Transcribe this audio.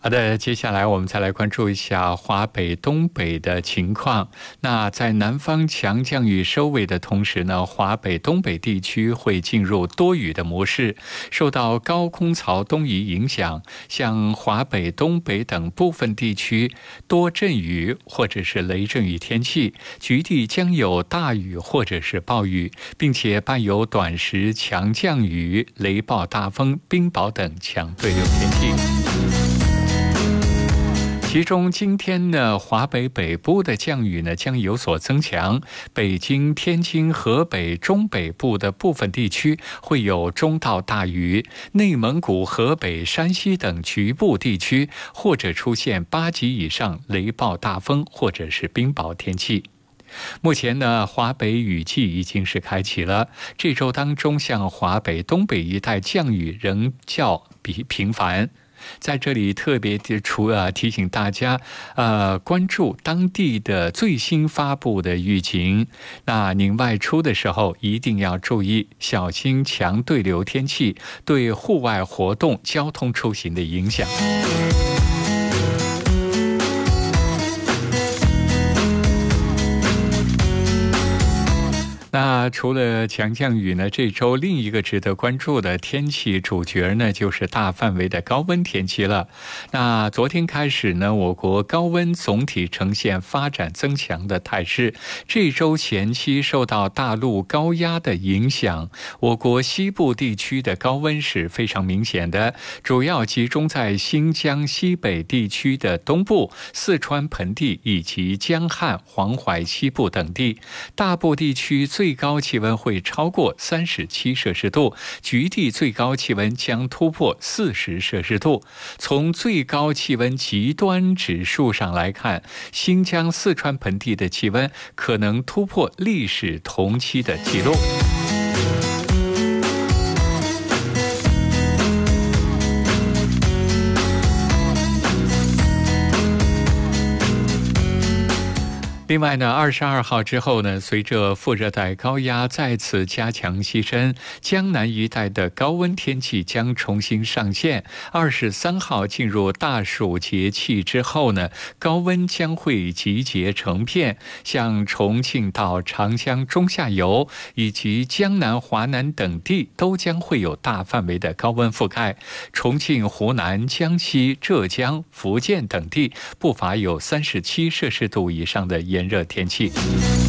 好的，接下来我们再来关注一下华北、东北的情况。那在南方强降雨收尾的同时呢，华北、东北地区会进入多雨的模式，受到高空槽东移影响，像华北、东北等部分地区多阵雨或者是雷阵雨天气，局地将有大雨或者是暴雨，并且伴有短时强降雨、雷暴大风、冰雹等强对流天气。其中今天呢，华北北部的降雨呢将有所增强，北京、天津、河北中北部的部分地区会有中到大雨，内蒙古、河北、山西等局部地区或者出现8级以上雷暴大风或者是冰雹天气。目前呢，华北雨季已经是开启了，这周当中像华北、东北一带降雨仍较频繁。在这里特别提醒大家，关注当地的最新发布的预警。那您外出的时候一定要注意，小心强对流天气对户外活动、交通出行的影响。那除了强降雨呢，这周另一个值得关注的天气主角呢，就是大范围的高温天气了。那昨天开始呢，我国高温总体呈现发展增强的态势。这周前期受到大陆高压的影响，我国西部地区的高温是非常明显的，主要集中在新疆西北地区的东部、四川盆地以及江汉、黄淮西部等地。大部地区最高气温会超过37摄氏度，局地最高气温将突破40摄氏度。从最高气温极端指数上来看，新疆、四川盆地的气温可能突破历史同期的记录。另外呢，22号之后呢，随着副热带高压再次加强西伸，江南一带的高温天气将重新上线。23号进入大暑节气之后呢，高温将会集结成片，像重庆到长江中下游以及江南、华南等地都将会有大范围的高温覆盖。重庆、湖南、江西、浙江、福建等地不乏有37摄氏度以上的炎热天气。